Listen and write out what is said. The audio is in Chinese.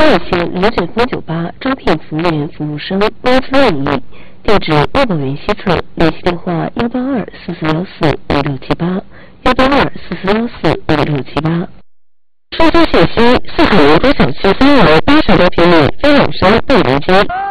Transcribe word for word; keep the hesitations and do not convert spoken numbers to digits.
二线零九三九八招聘服务员服务生，工资万亿，地址沃宝园西侧，联系电话幺八二四四幺四五六七八，幺八二四四幺四五六七八。收发信息：四海人工小区三楼八十多平米非养生不离居。